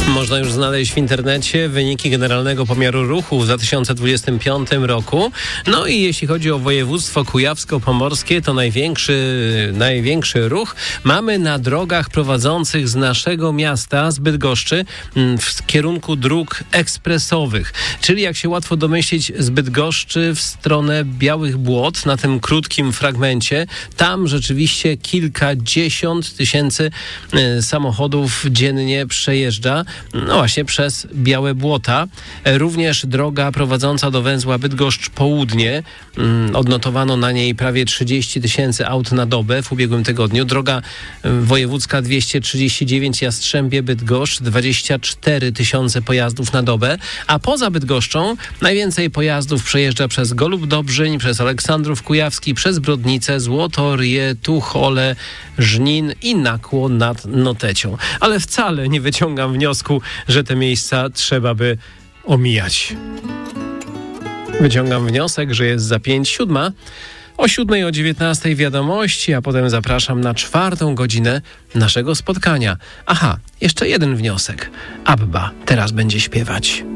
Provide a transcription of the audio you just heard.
Można już znaleźć w internecie wyniki generalnego pomiaru ruchu w 2025 roku. No i jeśli chodzi o województwo kujawsko-pomorskie, to największy ruch mamy na drogach prowadzących z naszego miasta, z Bydgoszczy, w kierunku dróg ekspresowych. Czyli jak się łatwo domyślić, z Bydgoszczy w stronę Białych Błot, na tym krótkim fragmencie. Tam rzeczywiście kilkadziesiąt tysięcy samochodów dziennie przejeżdża. No właśnie przez Białe Błota. Również droga prowadząca do węzła Bydgoszcz Południe. Odnotowano na niej prawie 30 tysięcy aut na dobę w ubiegłym tygodniu. Droga wojewódzka 239 Jastrzębie-Bydgoszcz 24 tysiące pojazdów na dobę. A poza Bydgoszczą najwięcej pojazdów przejeżdża przez Golub-Dobrzyń, przez Aleksandrów Kujawski, przez Brodnicę, Złotorię, Tuchole, Żnin i Nakło nad Notecią. Ale wcale nie wyciągam wniosku, że te miejsca trzeba by omijać. Wyciągam wniosek, że jest za 5:07. O 7:00 o 19:00 wiadomości, a potem zapraszam na 4. godzinę naszego spotkania. Aha, jeszcze jeden wniosek. Abba teraz będzie śpiewać.